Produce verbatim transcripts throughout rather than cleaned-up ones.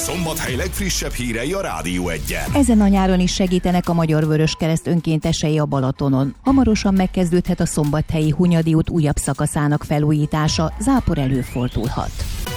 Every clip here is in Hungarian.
Szombathely legfrissebb hírei a Rádió Egyen. Ezen a nyáron is segítenek a Magyar Vöröskereszt önkéntesei a Balatonon. Hamarosan megkezdődhet a szombathelyi Hunyadi út újabb szakaszának felújítása, zápor előfordulhat.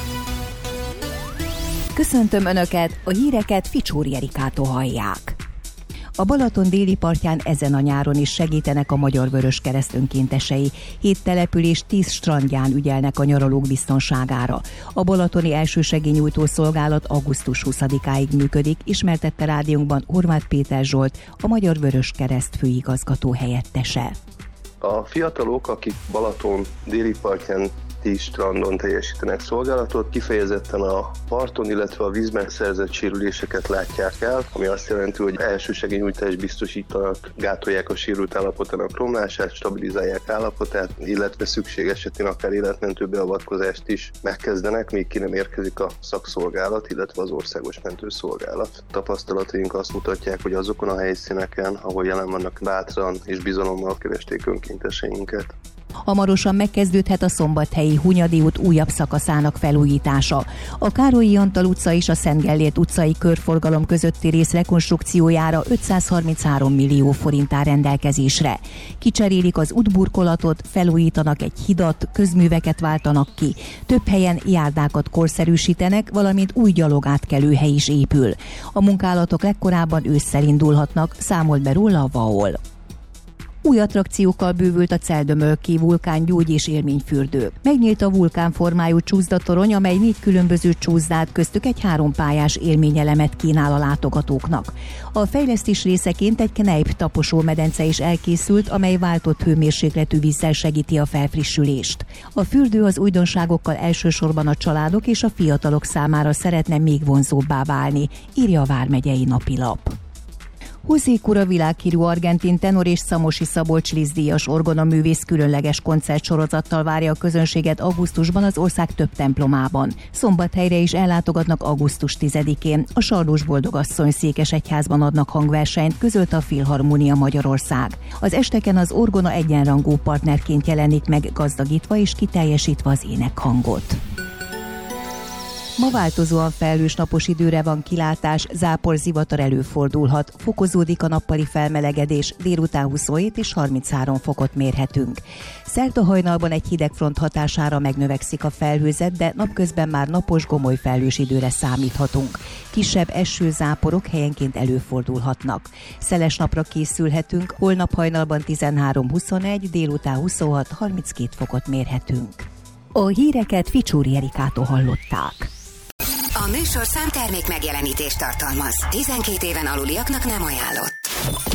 Köszöntöm Önöket, a híreket Ficsóri Erikától hallják. A Balaton déli partján ezen a nyáron is segítenek a Magyar Vöröskereszt önkéntesei. Hét település tíz strandján ügyelnek a nyaralók biztonságára. A balatoni elsősegélynyújtó szolgálat augusztus huszadikáig működik, ismertette rádiónkban Horváth Péter Zsolt, a Magyar Vöröskereszt főigazgató helyettese. A fiatalok, akik Balaton déli partján tíz strandon teljesítenek szolgálatot, kifejezetten a parton, illetve a vízben szerzett sérüléseket látják el, ami azt jelenti, hogy elsősegélynyújtást biztosítanak, gátolják a sérült állapotának romlását, stabilizálják állapotát, illetve szükség esetén akár életmentő beavatkozást is megkezdenek, még ki nem érkezik a szakszolgálat, illetve az országos mentőszolgálat. Tapasztalataink azt mutatják, hogy azokon a helyszíneken, ahol jelen vannak, bátran és bizalommal keresték önkénteseinket. Hamarosan megkezdődhet a szombathelyi Hunyadi út újabb szakaszának felújítása. A Károlyi Antal utca és a Szent Gellért utcai körforgalom közötti rész rekonstrukciójára ötszázharminchárom millió forint áll rendelkezésre. Kicserélik az útburkolatot, felújítanak egy hidat, közműveket váltanak ki. Több helyen járdákat korszerűsítenek, valamint új gyalogátkelőhely is épül. A munkálatok legkorábban ősszel indulhatnak, számolt be róla a VAOL. Új attrakciókkal bővült a Celdömölki vulkán gyógy- és élményfürdő. Megnyílt a vulkánformájú csúszdatorony, amely négy különböző csúszdát, köztük egy hárompályás élményelemet kínál a látogatóknak. A fejlesztés részeként egy Kneipp taposómedence is elkészült, amely váltott hőmérsékletű vízzel segíti a felfrissülést. A fürdő az újdonságokkal elsősorban a családok és a fiatalok számára szeretne még vonzóbbá válni, írja a Vármegyei Napilap. José Cura világhírű argentin tenor és Szamosi Szabolcs Liszt-díjas orgonaművész különleges koncertsorozattal várja a közönséget augusztusban az ország több templomában. Szombathelyre is ellátogatnak augusztus tizedikén. A Sardós Boldogasszony Székesegyházban adnak hangversenyt, közölte a Filharmónia Magyarország. Az esteken az orgona egyenrangú partnerként jelenik meg, gazdagítva és kiteljesítve az énekhangot. Ma változóan felhős napos időre van kilátás, zápor, zivatar előfordulhat, fokozódik a nappali felmelegedés, délután huszonhét és harminchárom fokot mérhetünk. Szerda hajnalban egy hidegfront hatására megnövekszik a felhőzet, de napközben már napos, gomoly felhős időre számíthatunk. Kisebb esőzáporok helyenként előfordulhatnak. Szeles napra készülhetünk, holnap hajnalban tizenhárom huszonegy, délután huszonhat harminckét fokot mérhetünk. A híreket Ficsóri Erikától hallották. A műsorszám termék megjelenítést tartalmaz. tizenkét éven aluliaknak nem ajánlott.